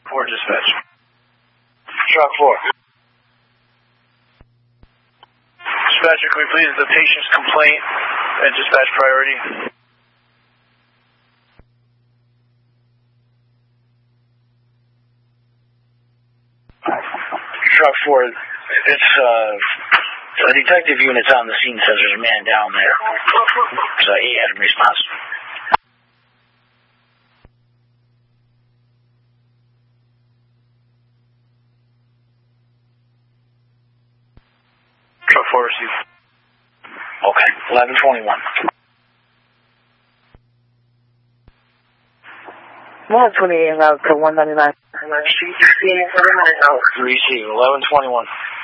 4 dispatch. Truck 4. Dispatcher, can we please the patient's complaint and dispatch priority? Truck 4, it's a detective unit's on the scene, says there's a man down there. So he had a response. Truck 4 received. Okay, 1121. 128 out to 199. Receive, 1121.